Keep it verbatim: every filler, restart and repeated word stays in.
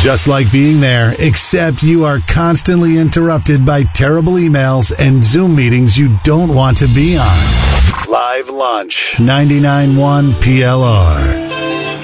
Just like being there, except you are constantly interrupted by terrible emails and Zoom meetings you don't want to be on. Live Lunch, ninety-nine point one P L R.